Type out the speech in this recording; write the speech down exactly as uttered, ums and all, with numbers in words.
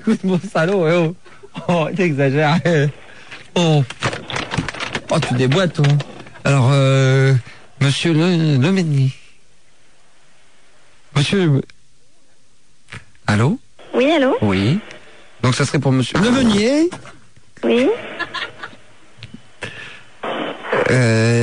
écoute, mon salaud, eh oh. Oh, t'exagères. Eh. Oh. Oh, tu déboîtes, toi. Alors, euh, monsieur Le, Le Ménier. Monsieur Le... Allô? Oui, allô? Oui. Donc, ça serait pour monsieur Le Meunier? Oui. Euh...